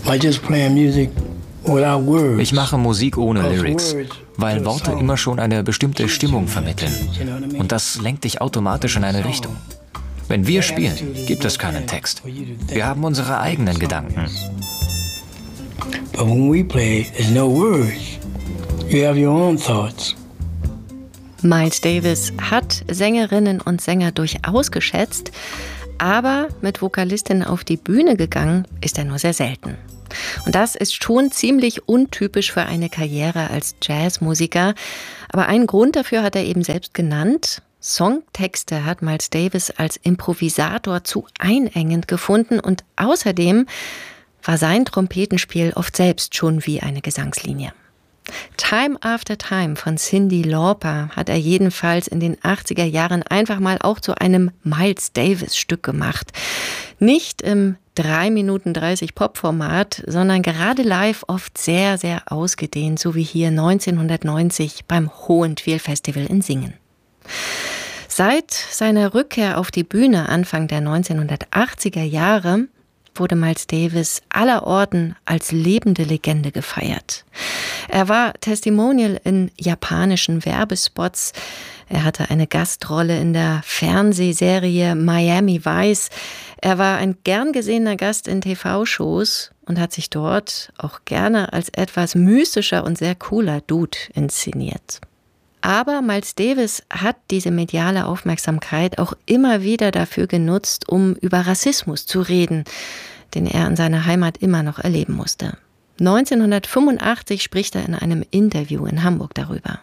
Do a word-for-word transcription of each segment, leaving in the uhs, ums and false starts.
Ich mache Musik ohne Lyrics, weil Worte immer schon eine bestimmte Stimmung vermitteln. Und das lenkt dich automatisch in eine Richtung. Wenn wir spielen, gibt es keinen Text. Wir haben unsere eigenen Gedanken. But when we play, there's no words. You have your own thoughts. Miles Davis hat Sängerinnen und Sänger durchaus geschätzt, aber mit Vokalistinnen auf die Bühne gegangen ist er nur sehr selten. Und das ist schon ziemlich untypisch für eine Karriere als Jazzmusiker. Aber einen Grund dafür hat er eben selbst genannt. Songtexte hat Miles Davis als Improvisator zu einengend gefunden und außerdem war sein Trompetenspiel oft selbst schon wie eine Gesangslinie. Time After Time von Cyndi Lauper hat er jedenfalls in den achtziger Jahren einfach mal auch zu einem Miles Davis-Stück gemacht. Nicht im drei Minuten dreißig Pop-Format, sondern gerade live oft sehr, sehr ausgedehnt, so wie hier neunzehnhundertneunzig beim Hohentwiel Festival in Singen. Seit seiner Rückkehr auf die Bühne Anfang der neunzehnhundertachtziger Jahre wurde Miles Davis allerorten als lebende Legende gefeiert. Er war Testimonial in japanischen Werbespots. Er hatte eine Gastrolle in der Fernsehserie Miami Vice. Er war ein gern gesehener Gast in T V-Shows und hat sich dort auch gerne als etwas mystischer und sehr cooler Dude inszeniert. Aber Miles Davis hat diese mediale Aufmerksamkeit auch immer wieder dafür genutzt, um über Rassismus zu reden, den er in seiner Heimat immer noch erleben musste. neunzehnhundertfünfundachtzig spricht er in einem Interview in Hamburg darüber.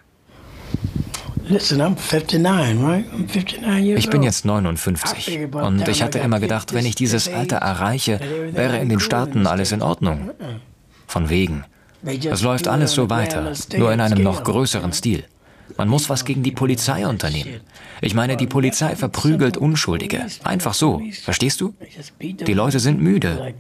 Ich bin jetzt neunundfünfzig und ich hatte immer gedacht, wenn ich dieses Alter erreiche, wäre in den Staaten alles in Ordnung. Von wegen. Es läuft alles so weiter, nur in einem noch größeren Stil. Man muss was gegen die Polizei unternehmen. Ich meine, die Polizei verprügelt Unschuldige. Einfach so. Verstehst du? Die Leute sind müde.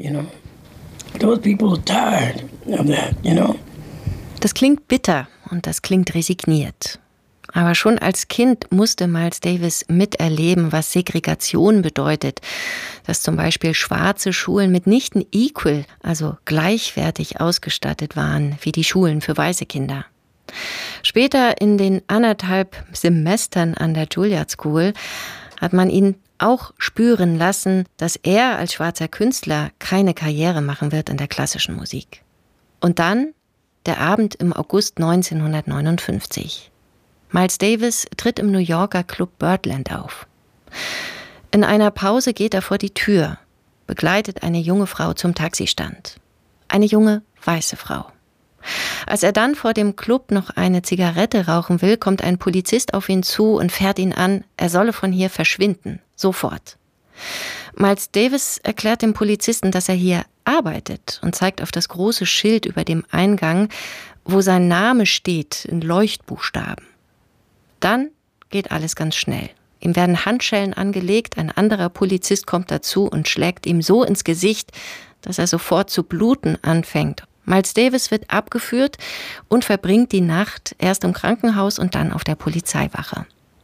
Das klingt bitter und das klingt resigniert. Aber schon als Kind musste Miles Davis miterleben, was Segregation bedeutet. Dass zum Beispiel schwarze Schulen mitnichten equal, also gleichwertig ausgestattet waren wie die Schulen für weiße Kinder. Später in den anderthalb Semestern an der Juilliard School hat man ihn auch spüren lassen, dass er als schwarzer Künstler keine Karriere machen wird in der klassischen Musik. Und dann der Abend im August neunzehnhundertneunundfünfzig. Miles Davis tritt im New Yorker Club Birdland auf. In einer Pause geht er vor die Tür, begleitet eine junge Frau zum Taxistand. Eine junge, weiße Frau. Als er dann vor dem Club noch eine Zigarette rauchen will, kommt ein Polizist auf ihn zu und fährt ihn an, er solle von hier verschwinden, sofort. Miles Davis erklärt dem Polizisten, dass er hier arbeitet und zeigt auf das große Schild über dem Eingang, wo sein Name steht in Leuchtbuchstaben. Dann geht alles ganz schnell. Ihm werden Handschellen angelegt, ein anderer Polizist kommt dazu und schlägt ihm so ins Gesicht, dass er sofort zu bluten anfängt. Miles Davis wird abgeführt und verbringt die Nacht erst im Krankenhaus und dann auf der Polizeiwache.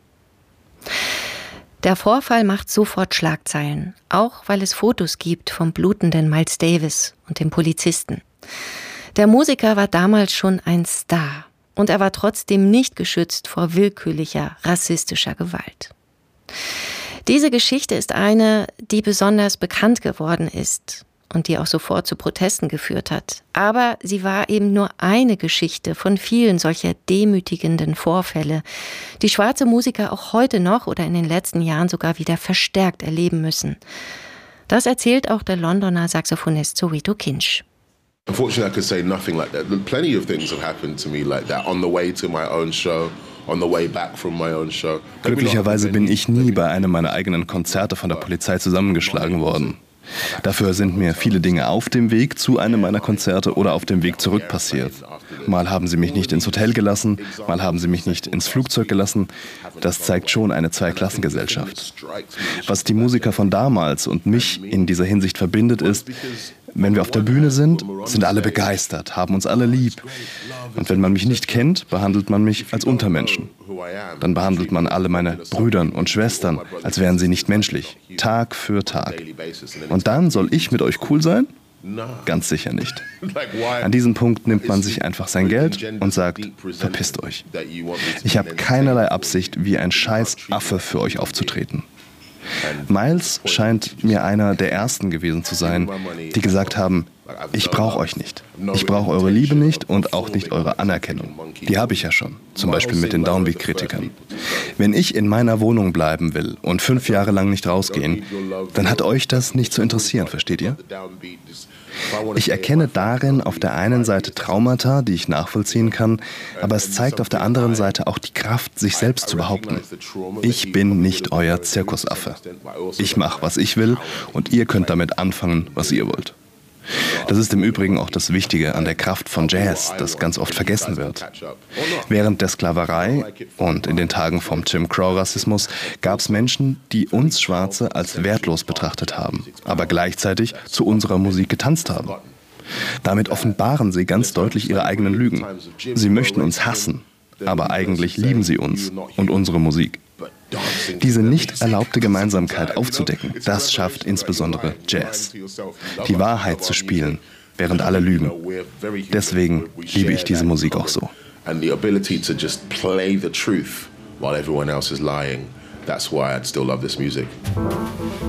Der Vorfall macht sofort Schlagzeilen, auch weil es Fotos gibt vom blutenden Miles Davis und dem Polizisten. Der Musiker war damals schon ein Star und er war trotzdem nicht geschützt vor willkürlicher, rassistischer Gewalt. Diese Geschichte ist eine, die besonders bekannt geworden ist und die auch sofort zu Protesten geführt hat. Aber sie war eben nur eine Geschichte von vielen solcher demütigenden Vorfälle, die schwarze Musiker auch heute noch oder in den letzten Jahren sogar wieder verstärkt erleben müssen. Das erzählt auch der Londoner Saxophonist Soweto Kinch. Unfortunately, I could say nothing like that. Plenty of things have happened to me like that on the way to my own show. On the way back from my own show. Glücklicherweise bin ich nie bei einem meiner eigenen Konzerte von der Polizei zusammengeschlagen worden. Dafür sind mir viele Dinge auf dem Weg zu einem meiner Konzerte oder auf dem Weg zurück passiert. Mal haben sie mich nicht ins Hotel gelassen, mal haben sie mich nicht ins Flugzeug gelassen. Das zeigt schon eine Zweiklassengesellschaft. Was die Musiker von damals und mich in dieser Hinsicht verbindet, ist, wenn wir auf der Bühne sind, sind alle begeistert, haben uns alle lieb. Und wenn man mich nicht kennt, behandelt man mich als Untermenschen. Dann behandelt man alle meine Brüder und Schwestern, als wären sie nicht menschlich, Tag für Tag. Und dann soll ich mit euch cool sein? Ganz sicher nicht. An diesem Punkt nimmt man sich einfach sein Geld und sagt, verpisst euch. Ich habe keinerlei Absicht, wie ein scheiß Affe für euch aufzutreten. Miles scheint mir einer der ersten gewesen zu sein, die gesagt haben, ich brauche euch nicht. Ich brauche eure Liebe nicht und auch nicht eure Anerkennung. Die habe ich ja schon, zum Beispiel mit den Downbeat-Kritikern. Wenn ich in meiner Wohnung bleiben will und fünf Jahre lang nicht rausgehen, dann hat euch das nicht zu interessieren, versteht ihr? Ich erkenne darin auf der einen Seite Traumata, die ich nachvollziehen kann, aber es zeigt auf der anderen Seite auch die Kraft, sich selbst zu behaupten. Ich bin nicht euer Zirkusaffe. Ich mache, was ich will, und ihr könnt damit anfangen, was ihr wollt. Das ist im Übrigen auch das Wichtige an der Kraft von Jazz, das ganz oft vergessen wird. Während der Sklaverei und in den Tagen vom Jim Crow-Rassismus gab es Menschen, die uns Schwarze als wertlos betrachtet haben, aber gleichzeitig zu unserer Musik getanzt haben. Damit offenbaren sie ganz deutlich ihre eigenen Lügen. Sie möchten uns hassen, aber eigentlich lieben sie uns und unsere Musik. Diese nicht erlaubte Gemeinsamkeit aufzudecken, das schafft insbesondere Jazz. Die Wahrheit zu spielen, während alle lügen. Deswegen liebe ich diese Musik auch so. And the ability to just play the truth while everyone else is lying. That's why I still love this music.